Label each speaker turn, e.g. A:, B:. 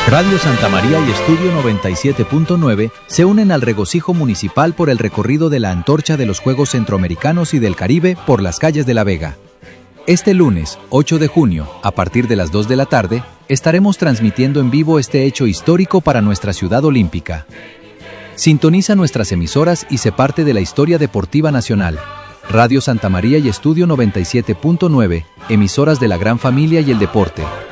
A: Radio Santa María y Estudio 97.9 se unen al regocijo municipal por el recorrido de la antorcha de los Juegos Centroamericanos y del Caribe por las calles de La Vega. Este lunes, 8 de junio, a partir de las 2 de la tarde, estaremos transmitiendo en vivo este hecho histórico para nuestra ciudad olímpica. Sintoniza nuestras emisoras y sé parte de la historia deportiva nacional. Radio Santa María y Estudio 97.9, emisoras de la gran familia y el deporte.